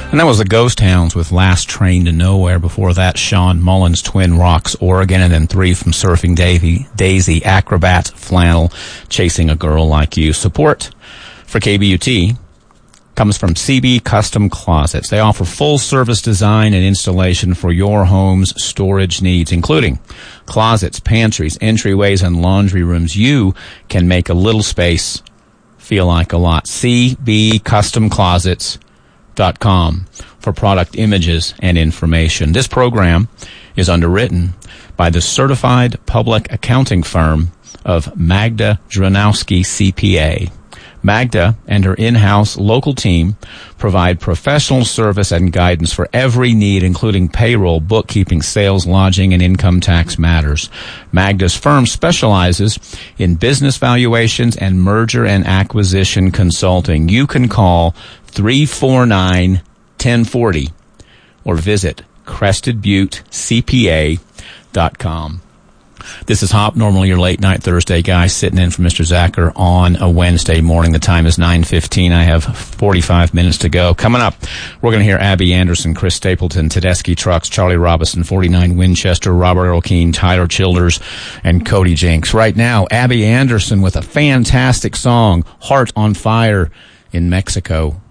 And that was the Ghost Hounds with Last Train to Nowhere. Before that, Sean Mullins, Twin Rocks, Oregon, and then 3 from Surfing Daisy, Acrobat, Flannel, Chasing a Girl Like You. Support for KBUT comes from CB Custom Closets. They offer full-service design and installation for your home's storage needs, including closets, pantries, entryways, and laundry rooms. You can make a little space feel like a lot. CBCustomClosets.com for product images and information. This program is underwritten by the certified public accounting firm of Magda Dranowski CPA. Magda and her in-house local team provide professional service and guidance for every need, including payroll, bookkeeping, sales, lodging, and income tax matters. Magda's firm specializes in business valuations and merger and acquisition consulting. You can call 349-1040 or visit CrestedButteCPA.com. This is Hop, normally your late night Thursday guy, sitting in for Mr. Zacher on a Wednesday morning. The time is 9:15. I have 45 minutes to go. Coming up, we're going to hear Abby Anderson, Chris Stapleton, Tedeschi Trucks, Charlie Robinson, 49 Winchester, Robert Earl Keen, Tyler Childers, and Cody Jinks. Right now, Abby Anderson with a fantastic song, Heart on Fire in Mexico.